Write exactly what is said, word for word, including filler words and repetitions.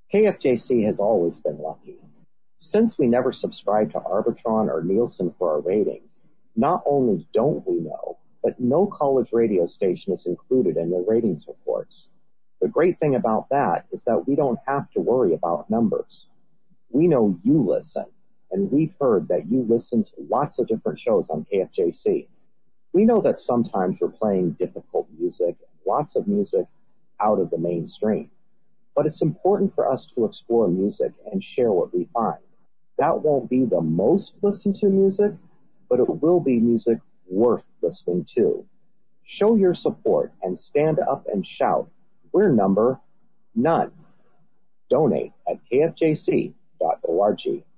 K F J C has always been lucky. Since we never subscribe to Arbitron or Nielsen for our ratings, not only don't we know, but no college radio station is included in their ratings reports. The great thing about that is that we don't have to worry about numbers. We know you listen, and we've heard that you listen to lots of different shows on K F J C. We know that sometimes we're playing difficult music, lots of music out of the mainstream. But it's important for us to explore music and share what we find. That won't be the most listened to music, but it will be music worth listening to. Show your support and stand up and shout. We're number none. Donate at k f j c dot org.